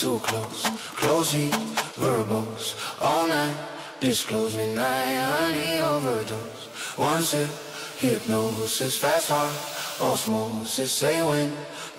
Too close, close heat, verbals, all night, disclose midnight, honey overdose. One sip, hypnosis, fast heart, osmosis, say when